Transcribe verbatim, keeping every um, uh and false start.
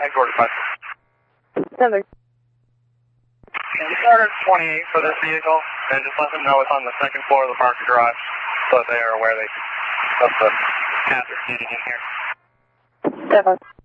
Headquarters five. Seven. Can you start at twenty-eight for this vehicle, and just let them know it's on the second floor of the parking garage, so that they are aware they of the hazard getting in here. Seven.